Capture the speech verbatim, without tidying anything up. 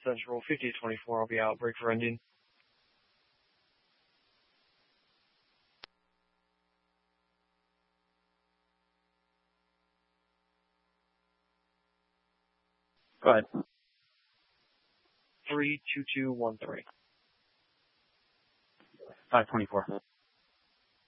Central, fifty twenty-four. I'll be out. Break for ending. Go ahead. three two two one three. five twenty-four.